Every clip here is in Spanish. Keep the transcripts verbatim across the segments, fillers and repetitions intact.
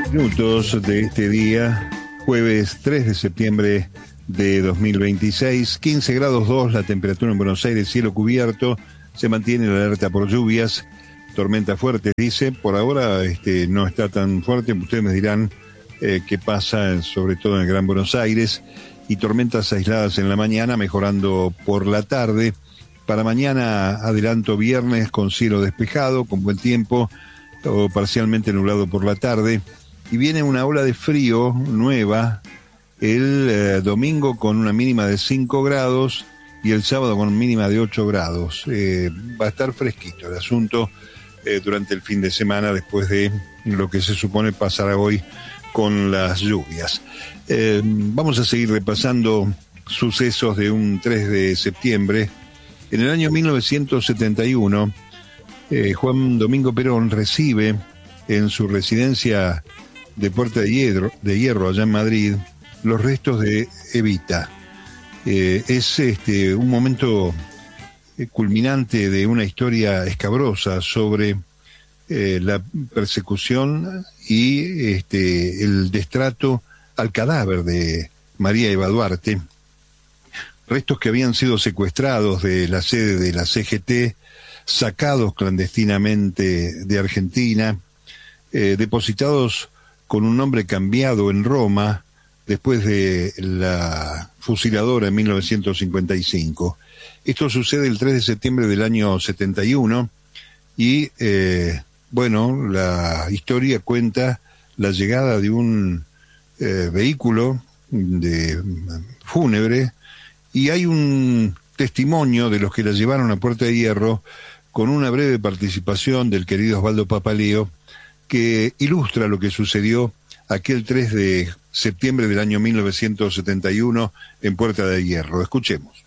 Minutos de este día, jueves tres de septiembre de dos mil veintiséis, quince grados dos la temperatura en Buenos Aires, cielo cubierto, se mantiene la alerta por lluvias, tormenta fuerte, dice, por ahora este, no está tan fuerte, ustedes me dirán eh, qué pasa, sobre todo en el Gran Buenos Aires, y tormentas aisladas en la mañana, mejorando por la tarde. Para mañana adelanto viernes con cielo despejado, con buen tiempo, o parcialmente nublado por la tarde, y viene una ola de frío nueva el eh, domingo con una mínima de cinco grados y el sábado con una mínima de ocho grados. Eh, va a estar fresquito el asunto eh, durante el fin de semana, después de lo que se supone pasará hoy con las lluvias. Eh, vamos a seguir repasando sucesos de un tres de septiembre. En el año mil novecientos setenta y uno, eh, Juan Domingo Perón recibe en su residencia de Puerta de Hierro, de Hierro allá en Madrid, los restos de Evita. Eh, es este un momento culminante de una historia escabrosa sobre eh, la persecución y este el destrato al cadáver de María Eva Duarte, restos que habían sido secuestrados de la sede de la C G T, sacados clandestinamente de Argentina, eh, depositados con un nombre cambiado en Roma después de la fusiladora en mil novecientos cincuenta y cinco. Esto sucede el tres de septiembre del año setenta y uno y, eh, bueno, la historia cuenta la llegada de un eh, vehículo de fúnebre y hay un testimonio de los que la llevaron a Puerta de Hierro con una breve participación del querido Osvaldo Papaleo, que ilustra lo que sucedió aquel tres de septiembre del año mil novecientos setenta y uno en Puerta de Hierro. Escuchemos.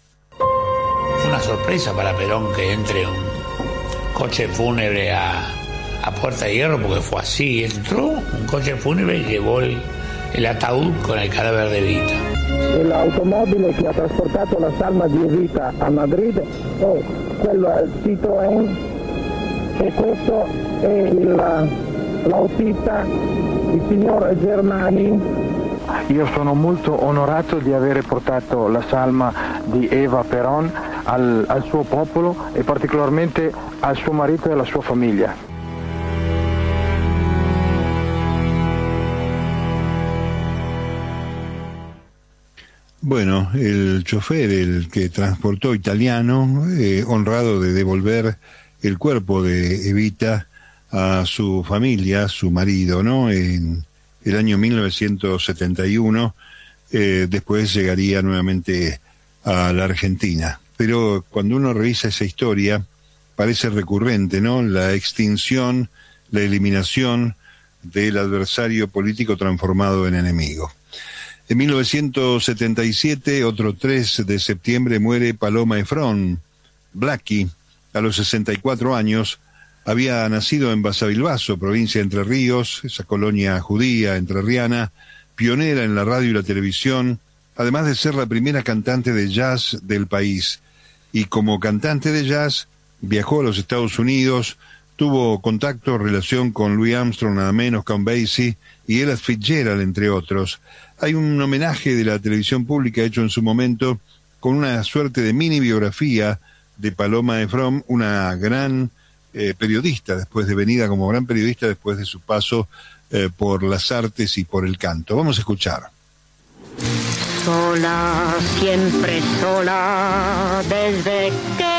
Fue una sorpresa para Perón que entre un coche fúnebre a, a Puerta de Hierro, porque fue así, entró un coche fúnebre y llevó el, el ataúd con el cadáver de Evita. El automobile che ha trasportato la salma di Evita a Madrid è quello Citroën e questo è il l'autista, il signor Germani. Io sono molto onorato di aver portato la salma di Eva Perón al, al suo popolo e particolarmente al suo marito e alla sua famiglia. Bueno, el chofer, el que transportó italiano, eh, honrado de devolver el cuerpo de Evita a su familia, su marido, ¿no? En el año mil novecientos setenta y uno, eh, después llegaría nuevamente a la Argentina. Pero cuando uno revisa esa historia, parece recurrente, ¿no? La extinción, la eliminación del adversario político transformado en enemigo. En mil novecientos setenta y siete, otro tres de septiembre, muere Paloma Efrón, Blackie, a los sesenta y cuatro años. Había nacido en Basavilbaso, provincia de Entre Ríos, esa colonia judía entrerriana, pionera en la radio y la televisión, además de ser la primera cantante de jazz del país. Y como cantante de jazz, viajó a los Estados Unidos, tuvo contacto, relación con Louis Armstrong, nada menos, Count Basie y Ella Fitzgerald, entre otros. Hay un homenaje de la televisión pública hecho en su momento con una suerte de mini biografía de Paloma Efrón, una gran Eh, periodista, después de venida como gran periodista, después de su paso eh, por las artes y por el canto. Vamos a escuchar. Sola, siempre sola, desde que